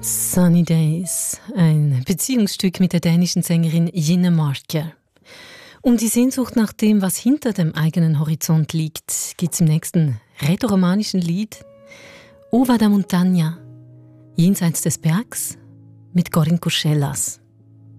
Sunny Days, ein Beziehungsstück mit der dänischen Sängerin Jine Marker. Um die Sehnsucht nach dem, was hinter dem eigenen Horizont liegt, geht's im nächsten rätoromanischen Lied Ova da Montagna, jenseits des Bergs, mit Gorin Couchelas.